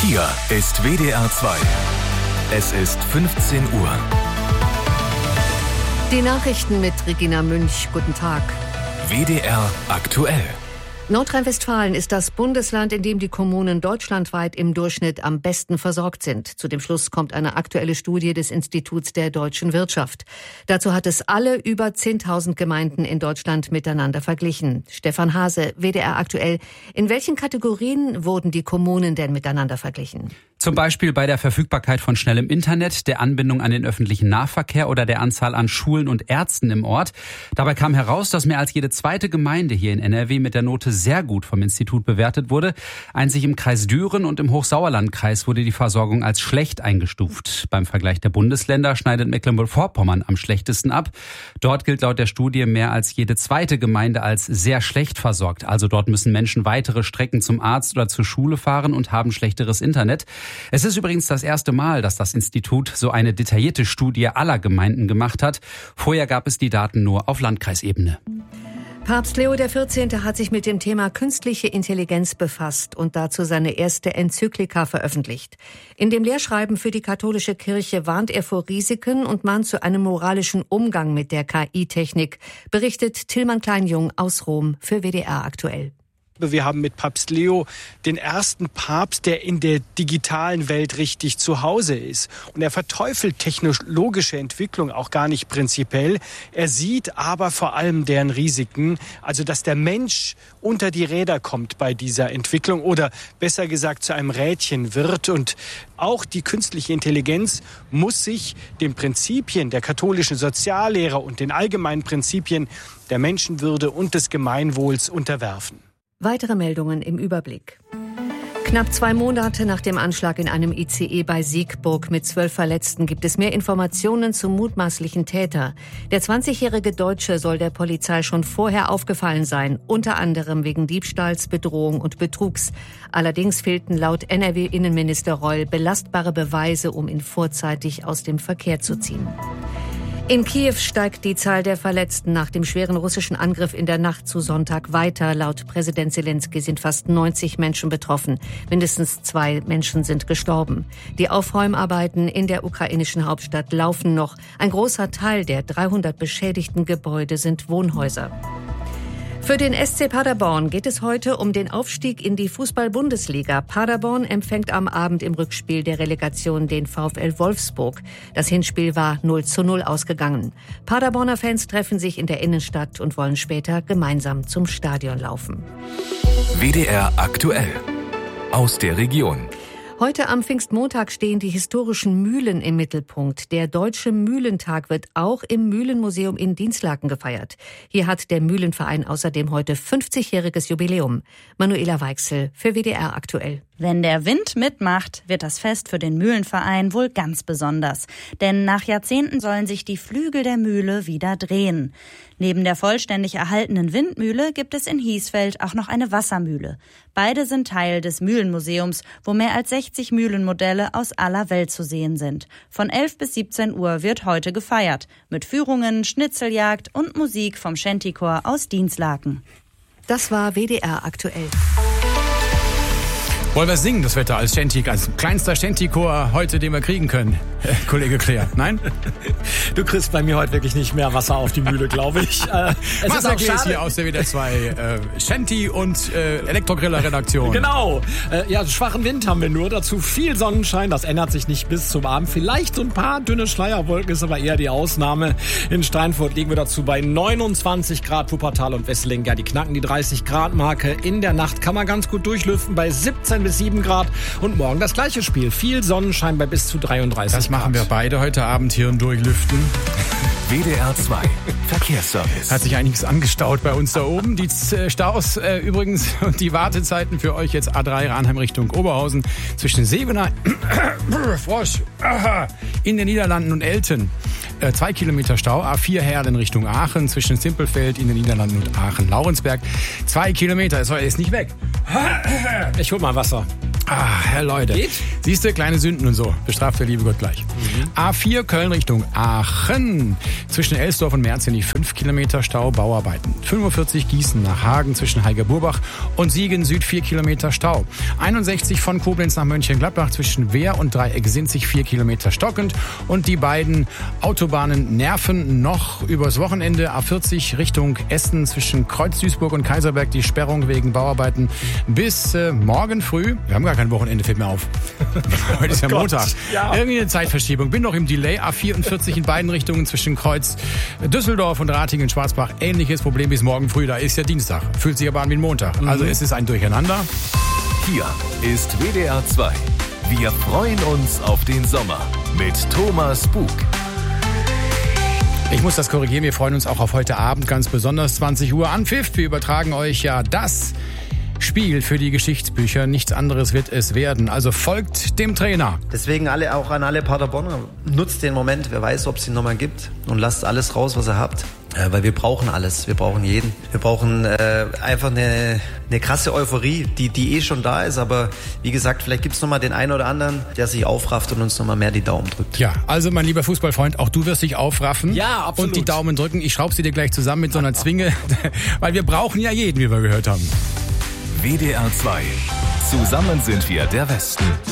Hier ist WDR 2. Es ist 15 Uhr. Die Nachrichten mit Regina Münch. Guten Tag. WDR aktuell. Nordrhein-Westfalen ist das Bundesland, in dem die Kommunen deutschlandweit im Durchschnitt am besten versorgt sind. Zu dem Schluss kommt eine aktuelle Studie des Instituts der deutschen Wirtschaft. Dazu hat es alle über 10.000 Gemeinden in Deutschland miteinander verglichen. Stefan Hase, WDR aktuell. In welchen Kategorien wurden die Kommunen denn miteinander verglichen? Zum Beispiel bei der Verfügbarkeit von schnellem Internet, der Anbindung an den öffentlichen Nahverkehr oder der Anzahl an Schulen und Ärzten im Ort. Dabei kam heraus, dass mehr als jede zweite Gemeinde hier in NRW mit der Note sehr gut vom Institut bewertet wurde. Einzig im Kreis Düren und im Hochsauerlandkreis wurde die Versorgung als schlecht eingestuft. Beim Vergleich der Bundesländer schneidet Mecklenburg-Vorpommern am schlechtesten ab. Dort gilt laut der Studie mehr als jede zweite Gemeinde als sehr schlecht versorgt. Also dort müssen Menschen weitere Strecken zum Arzt oder zur Schule fahren und haben schlechteres Internet. Es ist übrigens das erste Mal, dass das Institut so eine detaillierte Studie aller Gemeinden gemacht hat. Vorher gab es die Daten nur auf Landkreisebene. Papst Leo XIV. Hat sich mit dem Thema künstliche Intelligenz befasst und dazu seine erste Enzyklika veröffentlicht. In dem Lehrschreiben für die katholische Kirche warnt er vor Risiken und mahnt zu einem moralischen Umgang mit der KI-Technik, berichtet Tillmann Kleinjung aus Rom für WDR aktuell. Wir haben mit Papst Leo den ersten Papst, der in der digitalen Welt richtig zu Hause ist. Und er verteufelt technologische Entwicklung auch gar nicht prinzipiell. Er sieht aber vor allem deren Risiken, also dass der Mensch unter die Räder kommt bei dieser Entwicklung oder besser gesagt zu einem Rädchen wird. Und auch die künstliche Intelligenz muss sich den Prinzipien der katholischen Soziallehre und den allgemeinen Prinzipien der Menschenwürde und des Gemeinwohls unterwerfen. Weitere Meldungen im Überblick. Knapp 2 Monate nach dem Anschlag in einem ICE bei Siegburg mit 12 Verletzten gibt es mehr Informationen zum mutmaßlichen Täter. Der 20-jährige Deutsche soll der Polizei schon vorher aufgefallen sein, unter anderem wegen Diebstahls, Bedrohung und Betrugs. Allerdings fehlten laut NRW-Innenminister Reul belastbare Beweise, um ihn vorzeitig aus dem Verkehr zu ziehen. In Kiew steigt die Zahl der Verletzten nach dem schweren russischen Angriff in der Nacht zu Sonntag weiter. Laut Präsident Zelensky sind fast 90 Menschen betroffen. Mindestens 2 Menschen sind gestorben. Die Aufräumarbeiten in der ukrainischen Hauptstadt laufen noch. Ein großer Teil der 300 beschädigten Gebäude sind Wohnhäuser. Für den SC Paderborn geht es heute um den Aufstieg in die Fußball-Bundesliga. Paderborn empfängt am Abend im Rückspiel der Relegation den VfL Wolfsburg. Das Hinspiel war 0:0 ausgegangen. Paderborner Fans treffen sich in der Innenstadt und wollen später gemeinsam zum Stadion laufen. WDR aktuell. Aus der Region. Heute am Pfingstmontag stehen die historischen Mühlen im Mittelpunkt. Der Deutsche Mühlentag wird auch im Mühlenmuseum in Dinslaken gefeiert. Hier hat der Mühlenverein außerdem heute 50-jähriges Jubiläum. Manuela Weichsel für WDR aktuell. Wenn der Wind mitmacht, wird das Fest für den Mühlenverein wohl ganz besonders. Denn nach Jahrzehnten sollen sich die Flügel der Mühle wieder drehen. Neben der vollständig erhaltenen Windmühle gibt es in Hiesfeld auch noch eine Wassermühle. Beide sind Teil des Mühlenmuseums, wo mehr als 60 Mühlenmodelle aus aller Welt zu sehen sind. Von 11 bis 17 Uhr wird heute gefeiert. Mit Führungen, Schnitzeljagd und Musik vom Shantychor aus Dinslaken. Das war WDR aktuell. Wollen wir singen, das Wetter als kleinster Shantychor heute, den wir kriegen können? Kollege Claire, nein? Du kriegst bei mir heute wirklich nicht mehr Wasser auf die Mühle, glaube ich. Wasser ist hier aus der WDR 2 Shanty- und Elektrogriller-Redaktion. Genau. Schwachen Wind haben wir nur, dazu viel Sonnenschein. Das ändert sich nicht bis zum Abend. Vielleicht so ein paar dünne Schleierwolken, ist aber eher die Ausnahme. In Steinfurt liegen wir dazu bei 29 Grad, Wuppertal und Wesseling. Ja, die knacken die 30-Grad-Marke. In der Nacht kann man ganz gut durchlüften bei 17 bis 7 Grad. Und morgen das gleiche Spiel. Viel Sonnenschein bei bis zu 33 Grad. Das machen wir beide heute Abend hier im Durchlüften. WDR 2 Verkehrsservice. Hat sich einiges angestaut bei uns da oben. Die Staus übrigens und die Wartezeiten für euch jetzt A3 Ranheim Richtung Oberhausen zwischen Sebener, Frosch, in den Niederlanden und Elten. 2 Kilometer Stau, A4 Herlen Richtung Aachen, zwischen Simpelfeld in den Niederlanden und Aachen-Laurensberg. 2 Kilometer, ist nicht weg. Ich hol mal Wasser. Herr Leute. Siehst du, kleine Sünden und so. Bestraft der liebe Gott gleich. A4 Köln Richtung Aachen. Zwischen Elsdorf und Merzig 5 Kilometer Stau, Bauarbeiten. 45 Gießen nach Hagen zwischen Heiger-Burbach und Siegen Süd 4 Kilometer Stau. 61 von Koblenz nach Mönchengladbach zwischen Wehr und Dreieck-Sinzig 4 Kilometer stockend. Und die beiden Autobahnen nerven noch übers Wochenende. A40 Richtung Essen zwischen Kreuz-Duisburg und Kaiserberg die Sperrung wegen Bauarbeiten bis morgen früh. Wir haben gar kein Wochenende, fällt mir auf. Heute ist ja Montag. Ja. Irgendwie eine Zeitverschiebung. Bin noch im Delay. A44 in beiden Richtungen zwischen Kreuz Düsseldorf und Ratingen-Schwarzbach. Ähnliches Problem bis morgen früh. Da ist ja Dienstag. Fühlt sich aber an wie ein Montag. Also es ist ein Durcheinander. Hier ist WDR 2. Wir freuen uns auf den Sommer mit Thomas Bug. Ich muss das korrigieren. Wir freuen uns auch auf heute Abend ganz besonders. 20 Uhr Anpfiff. Wir übertragen euch ja das Spiel für die Geschichtsbücher. Nichts anderes wird es werden. Also folgt dem Trainer. Deswegen auch an alle Paderborner. Nutzt den Moment. Wer weiß, ob es ihn nochmal gibt. Und lasst alles raus, was ihr habt. Weil wir brauchen alles. Wir brauchen jeden. Wir brauchen einfach eine krasse Euphorie, die schon da ist. Aber wie gesagt, vielleicht gibt es nochmal den einen oder anderen, der sich aufrafft und uns nochmal mehr die Daumen drückt. Ja, also mein lieber Fußballfreund, auch du wirst dich aufraffen. Ja, absolut. Und die Daumen drücken. Ich schraube sie dir gleich zusammen mit so einer Zwinge. Weil wir brauchen ja jeden, wie wir gehört haben. WDR 2. Zusammen sind wir der Westen.